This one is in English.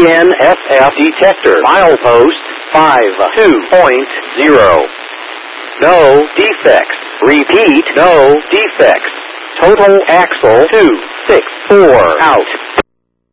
DNSF detector. Milepost 52.0. No defects. Repeat, no defects. Total axle 264 out.